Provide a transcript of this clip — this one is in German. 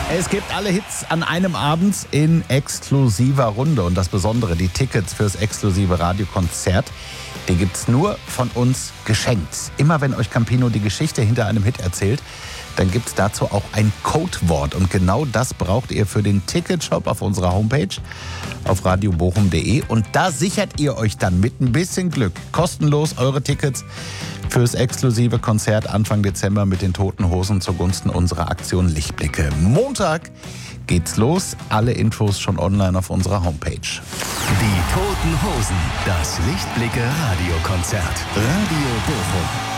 Es gibt alle Hits an einem Abend in exklusiver Runde. Und das Besondere, die Tickets fürs exklusive Radiokonzert, die gibt's nur von uns geschenkt. Immer wenn euch Campino die Geschichte hinter einem Hit erzählt, dann gibt's dazu auch ein Codewort. Und genau das braucht ihr für den Ticketshop auf unserer Homepage auf radiobochum.de. Und da sichert ihr euch dann mit ein bisschen Glück kostenlos eure Tickets fürs exklusive Konzert Anfang Dezember mit den Toten Hosen zugunsten unserer Aktion Lichtblicke. Montag geht's los. Alle Infos schon online auf unserer Homepage. Die Toten Hosen, das Lichtblicke Radiokonzert. Radio Bochum.